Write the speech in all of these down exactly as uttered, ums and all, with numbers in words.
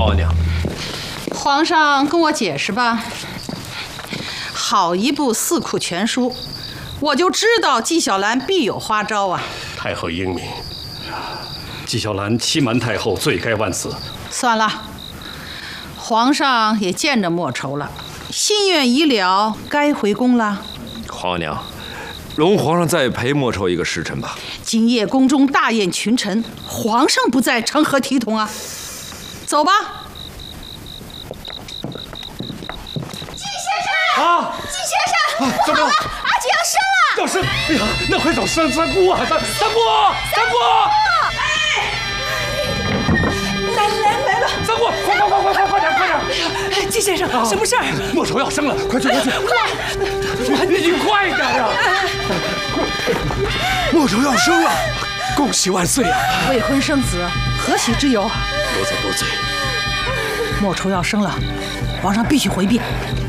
皇娘， 皇上跟我解释吧。好一部《四库全书》，我就知道纪晓岚必有花招啊！ 太后英明， 纪晓岚欺瞒太后，罪该万死。 算了，皇上也见着莫愁了，心愿已了，该回宫了。 皇娘，容皇上再陪莫愁一个时辰吧。 今夜宫中大宴群臣，皇上不在，成何体统啊？走吧。 纪先生啊， 纪先生， 啊、怎么了？ 阿姐要生了！ 要生！哎呀，那快找三三姑啊！三三姑，三姑！ 来来来了！ 三姑，快快快快快快点快点！ 哎呀，纪先生，什么事儿？ 莫愁要生了，快去快去！ 快！ 你快点呀！ 莫愁要生了，恭喜万岁啊！ 未婚生子，何喜之有？ 多嘴多嘴。 莫愁要生了，皇上必须回避。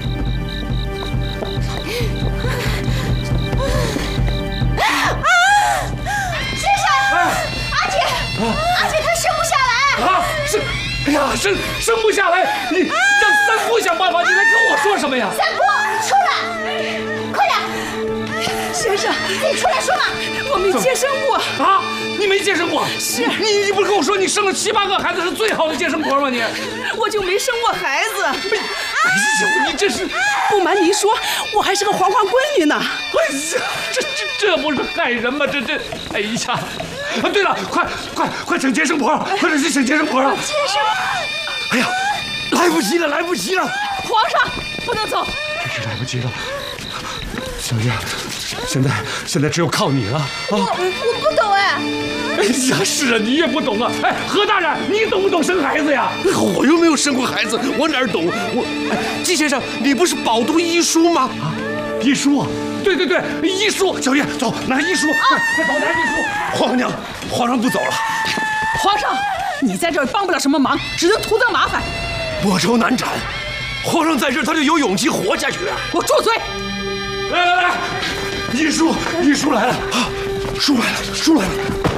阿姐她生不下来啊！生，哎呀，生生不下来！你让三姑想办法，你来跟我说什么呀？ 三姑，出来，快点！先生，你自己出来说嘛！我没接生过啊！你没接生过？ 是你你不是跟我说你生了七八个孩子是最好的接生婆吗？你我就没生过孩子。 哎呦，你这是！ 不瞒您说，我还是个黄花闺女呢。 哎呀，这这这不是害人吗？这这，哎呀！啊，对了，快快快请接生婆，快点去请接生婆啊！ 接生！ 哎呀，来不及了，来不及了！ 皇上不能走， 真是来不及了。小月，现在现在只有靠你了啊！ 我我不懂哎。 哎呀，是啊，你也不懂啊！哎，何大人，你懂不懂生孩子呀？ 我又没有生过孩子，我哪懂？我，哎，纪先生，你不是饱读医书吗？ 啊，医书啊！对对对，医书，小月，走，拿医书，快快走，拿医书。 皇娘，皇上不走了。 皇上，你在这儿帮不了什么忙，只能徒增麻烦。 莫愁难产，皇上在这儿，他就有勇气活下去啊！ 给我住嘴！ 来来来，医书，医书来了， 啊，书来了，书来了。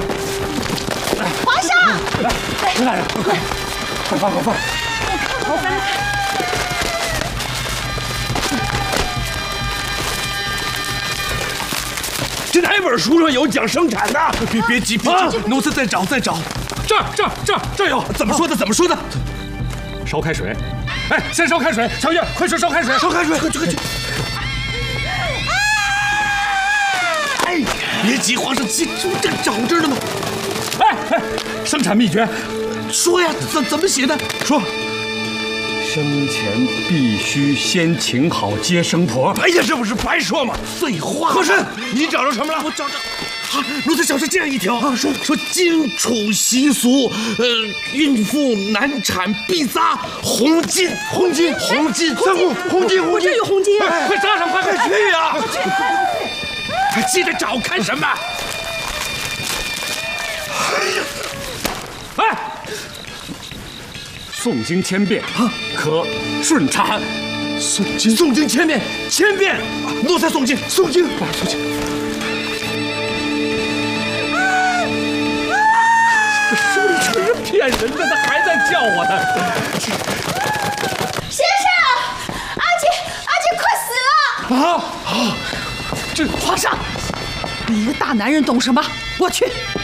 皇上， 来，陈大人，快，快放，快放。 好烦。 这哪本书上有讲生产的？别别急，别急，奴才再找再找。 这儿这儿这儿这儿有， 怎么说的？怎么说的？ 烧开水，哎，先烧开水，小月，快去烧开水， 烧开水，快去快去。哎，别急，皇上急，这找着了吗？ 哎哎，生产秘诀， 说呀，怎怎么写的？说。 生前必须先请好接生婆。 哎呀，这不是白说吗？废话。和珅，你找着什么了？我找着。啊，奴才想是这样一条啊，说说荆楚习俗，呃，孕妇难产必扎红巾，红巾，红巾，三姑，红巾，红巾， 我这有红巾， 哎，快扎上，快快去呀！还记得找看什么？ 哎，诵经千遍啊，可顺产。 诵经，诵经千遍，千遍。奴才诵经，诵经，诵经。 这书里全是骗人的，他还在叫我呢。 先生，阿姐，阿姐快死了！ 啊啊！这皇上，你一个大男人懂什么？我去。